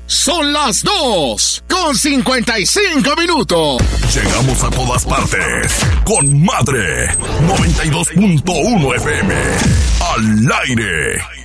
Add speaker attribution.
Speaker 1: Son las 2:55.
Speaker 2: Llegamos a todas partes con Madre 92.1 FM. Al aire.